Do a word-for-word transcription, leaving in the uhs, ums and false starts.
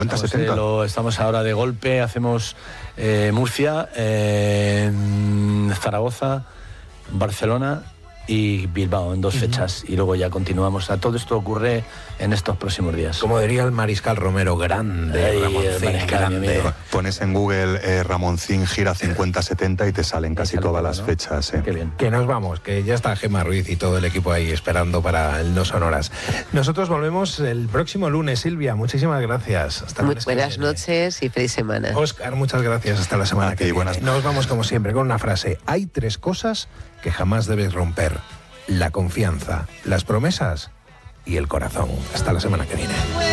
Estamos, eh, lo, estamos ahora de golpe, hacemos eh, Murcia, eh, Zaragoza, Barcelona y Bilbao en dos fechas, uh-huh. y luego ya continuamos. O sea, todo esto ocurre en estos próximos días. Como diría el Mariscal Romero, grande, Ay, Ramoncín, Mariscal, grande. Pones en Google eh, Ramoncín gira cincuenta setenta y te salen casi sale todas todo, las ¿no? fechas. Eh. Qué bien. Que nos vamos, que ya está Gemma Ruiz y todo el equipo ahí esperando para el No Sonoras. Nosotros volvemos el próximo lunes, Silvia. Muchísimas gracias. Hasta Muy lunes buenas noches y feliz semana. Óscar, muchas gracias. Hasta la semana A que ti, viene. buenas. Nos vamos como siempre con una frase. Hay tres cosas que jamás debes romper: la confianza, las promesas y el corazón. Hasta la semana que viene.